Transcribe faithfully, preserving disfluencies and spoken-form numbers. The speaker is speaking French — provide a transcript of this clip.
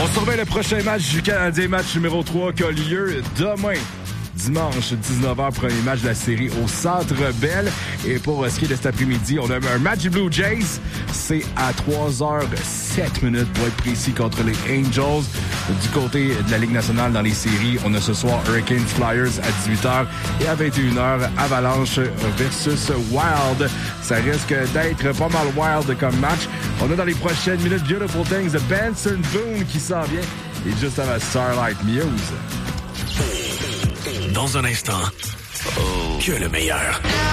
On surveille le prochain match du Canadien, match numéro trois qui a lieu demain. Dimanche, dix-neuf heures, premier match de la série au Centre Bell. Et pour ce qui est de cet après-midi, on a un match du Blue Jays. C'est à trois heures sept minutes pour être précis contre les Angels. Du côté de la Ligue nationale dans les séries, on a ce soir Hurricanes Flyers à dix-huit heures et à vingt et une heures, Avalanche versus Wild. Ça risque d'être pas mal wild comme match. On a dans les prochaines minutes Beautiful Things de Benson Boone qui s'en vient. Et juste avant Starlight Muse. Dans un instant, oh. que le meilleur.